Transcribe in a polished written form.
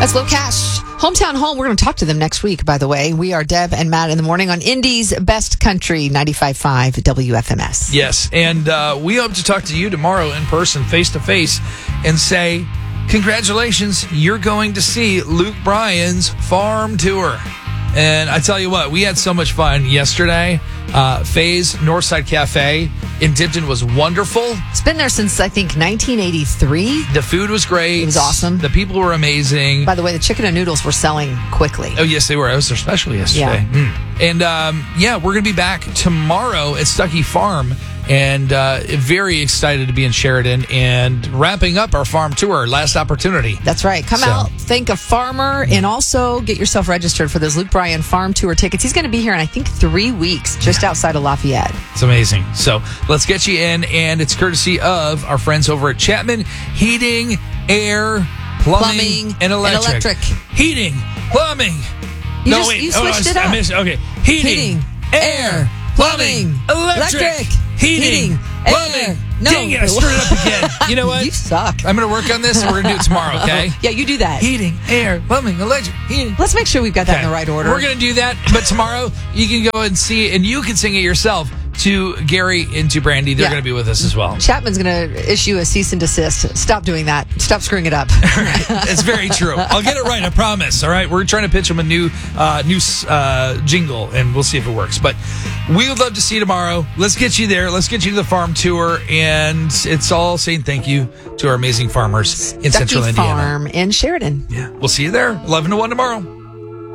That's Low Cash. Hometown Home, we're going to talk to them next week, by the way. We are Deb and Matt in the morning on Indy's Best Country, 95.5 WFMS. Yes, and we hope to talk to you tomorrow in person, face-to-face, and say, congratulations, you're going to see Luke Bryan's farm tour. And I tell you what, we had so much fun yesterday. Faye's Northside Cafe in Tipton was wonderful. It's been there since, I think, 1983. The food was great. It was awesome. The people were amazing. By the way, the chicken and noodles were selling quickly. Oh, yes, they were. It was their special yesterday. Yeah. And, we're going to be back tomorrow at Stuckey Farm. And very excited to be in Sheridan and wrapping up our farm tour. Last opportunity. That's right. Come out, thank a farmer, and also get yourself registered for those Luke Bryan farm tour tickets. He's going to be here in, I think, 3 weeks, just outside of Lafayette. It's amazing. So let's get you in, and it's courtesy of our friends over at Chapman Heating, Air, Plumbing and Electric. Heating, plumbing. You switched it up. I missed it. Okay. Heating, air, plumbing, electric. Heating, plumbing. No. Dang it, I screwed it up again. You know what? You suck. I'm going to work on this, and we're going to do it tomorrow, okay? Yeah, you do that. Heating, air, plumbing, electric, heating. Let's make sure we've got that in the right order. We're going to do that, but tomorrow you can go and see, and you can sing it yourself to Gary and to Brandy. They're going to be with us as well. Chapman's going to issue a cease and desist. Stop doing that. Stop screwing it up. It's very true. I'll get it right, I promise. All right, we're trying to pitch them a new jingle, and we'll see if it works. But we would love to see you tomorrow. Let's get you there. Let's get you to the farm tour, and it's all saying thank you to our amazing farmers in Central Indiana. Farm in Sheridan. Yeah, we'll see you there, 11 to 1 tomorrow.